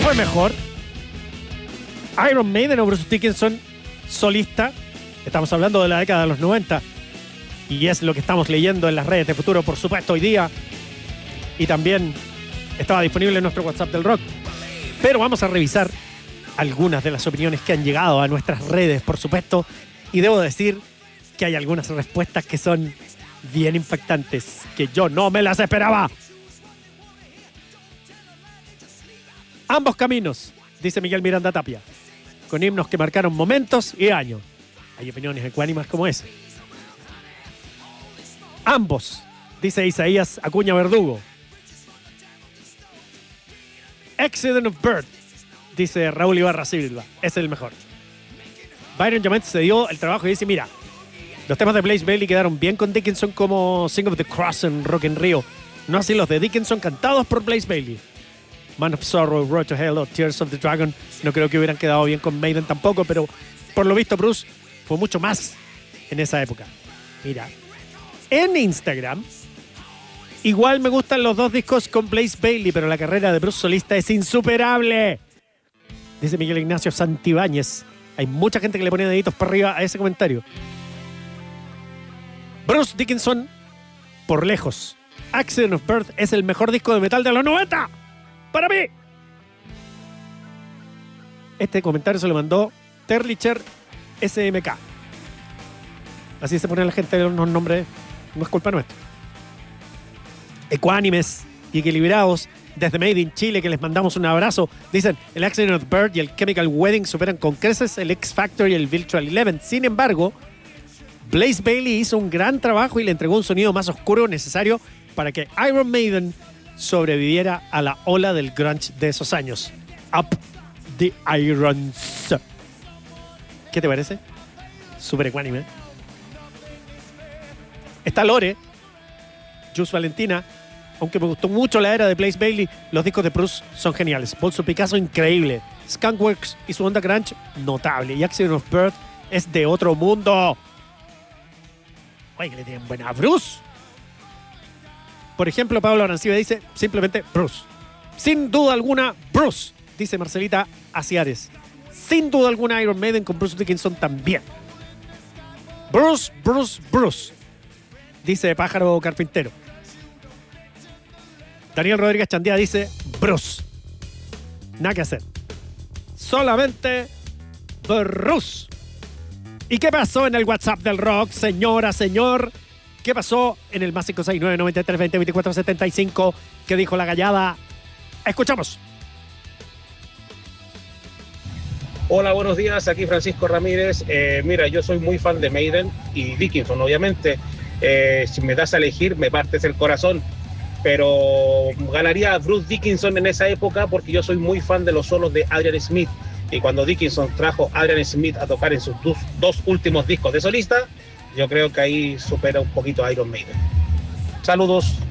fue mejor? ¿Iron Maiden o Bruce Dickinson solista? Estamos hablando de la década de los 90. Y es lo que estamos leyendo en las redes de Futuro, por supuesto, hoy día. Y también estaba disponible en nuestro WhatsApp del rock. Pero vamos a revisar algunas de las opiniones que han llegado a nuestras redes, por supuesto. Y debo decir que hay algunas respuestas que son bien impactantes, que yo no me las esperaba. Ambos caminos, dice Miguel Miranda Tapia, con himnos que marcaron momentos y años. Hay opiniones ecuánimas como esa. Ambos, dice Isaías Acuña Verdugo. Accident of Birth, dice Raúl Ibarra Silva, es el mejor. Byron Jamet se dio el trabajo y dice, mira, los temas de Blaze Bayley quedaron bien con Dickinson como Sing of the Cross en Rock in Rio, no así los de Dickinson cantados por Blaze Bayley. Man of Sorrow, Road to Hell o Tears of the Dragon no creo que hubieran quedado bien con Maiden tampoco, pero por lo visto Bruce fue mucho más en esa época. Mira, en Instagram igual me gustan los dos discos con Blaze Bayley, pero la carrera de Bruce solista es insuperable, dice Miguel Ignacio Santibáñez. Hay mucha gente que le pone deditos para arriba a ese comentario. Bruce Dickinson, por lejos. Accident of Birth es el mejor disco de metal de los 90. ¡Para mí! Este comentario se lo mandó Terlicher SMK. Así se pone la gente de los nombres. No es culpa nuestra. Ecuánimes y equilibrados desde Made in Chile, que les mandamos un abrazo. Dicen, el Accident of Birth y el Chemical Wedding superan con creces el X Factor y el Virtual Eleven. Sin embargo, Blaze Bayley hizo un gran trabajo y le entregó un sonido más oscuro necesario para que Iron Maiden sobreviviera a la ola del grunge de esos años. Up the Irons. ¿Qué te parece? Súper ecuánime. Está Lore, Jus Valentina. Aunque me gustó mucho la era de Blaze Bayley, los discos de Bruce son geniales. Bolso Picasso, increíble. Skunkworks y su onda grunge, notable. Y Accident of Birth es de otro mundo. Oye, que le tienen buena a Bruce. Por ejemplo, Pablo Arancibia dice simplemente Bruce. Sin duda alguna, Bruce, dice Marcelita Asiares. Sin duda alguna, Iron Maiden con Bruce Dickinson también. Bruce, Bruce, Bruce, dice Pájaro Carpintero. Daniel Rodríguez Chandía dice Bruce. Nada que hacer. Solamente Bruce. ¿Y qué pasó en el WhatsApp del rock, señora, señor? ¿Qué pasó en el más 569-9320-2475? ¿Qué dijo la gallada? Escuchamos. Hola, buenos días. Aquí Francisco Ramírez. Mira, yo soy muy fan de Maiden y Dickinson, obviamente. Si me das a elegir, me partes el corazón. Pero ganaría a Bruce Dickinson en esa época porque yo soy muy fan de los solos de Adrian Smith. Y cuando Dickinson trajo a Adrian Smith a tocar en sus dos últimos discos de solista, yo creo que ahí supera un poquito a Iron Maiden. Saludos.